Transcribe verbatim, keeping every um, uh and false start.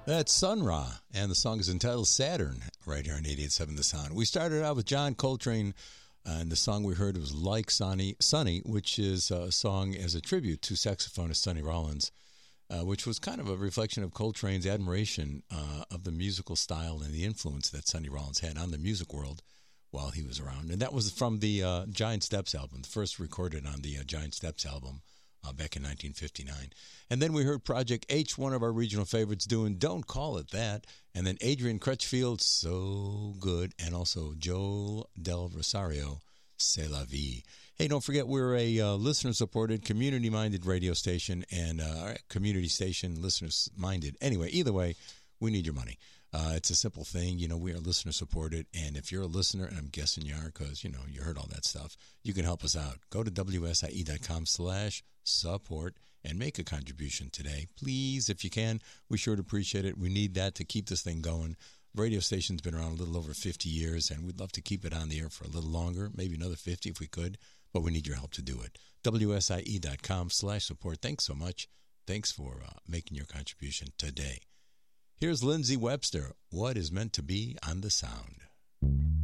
That's Sun Ra, and the song is entitled Saturn, right here on eighty-eight point seven The Sound. We started out with John Coltrane, and the song we heard was Like Sonny, Sonny, which is a song as a tribute to saxophonist Sonny Rollins, uh, which was kind of a reflection of Coltrane's admiration uh, of the musical style and the influence that Sonny Rollins had on the music world while he was around. And that was from the uh, Giant Steps album, the first recorded on the uh, Giant Steps album uh, back in nineteen fifty-nine. And then we heard Project H, one of our regional favorites, doing Don't Call It That. And then Adrian Crutchfield, So Good. And also Joel Del Rosario, C'est La Vie. Hey, don't forget, we're a uh, listener-supported, community-minded radio station and uh, community station, listeners-minded. Anyway, either way, we need your money. Uh, it's a simple thing. You know, we are listener-supported. And if you're a listener, and I'm guessing you are because, you know, you heard all that stuff, you can help us out. Go to wsie.com slash support and make a contribution today. Please, if you can. We sure would appreciate it. We need that to keep this thing going. The radio station's been around a little over fifty years, and we'd love to keep it on the air for a little longer, maybe another fifty if we could, but we need your help to do it. wsie.com slash support. Thanks so much. Thanks for uh, making your contribution today. Here's Lindsay Webster, What Is Meant to Be on the Sound.